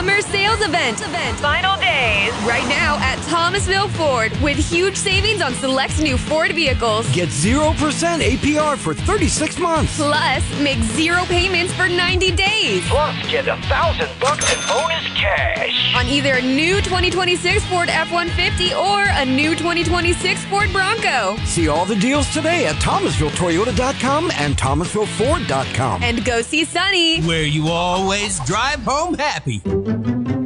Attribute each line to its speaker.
Speaker 1: summer sales event.
Speaker 2: Final days.
Speaker 1: Right now at Thomasville Ford with huge savings on select new Ford vehicles.
Speaker 3: Get 0% APR for 36 months.
Speaker 1: Plus, make 0 payments for 90 days.
Speaker 4: Plus, get $1,000 in bonus cash.
Speaker 1: On either a new 2026 Ford F-150 or a new 2026 Ford Bronco.
Speaker 3: See all the deals today at ThomasvilleToyota.com and ThomasvilleFord.com.
Speaker 1: And go see Sunny,
Speaker 5: where you always drive home happy.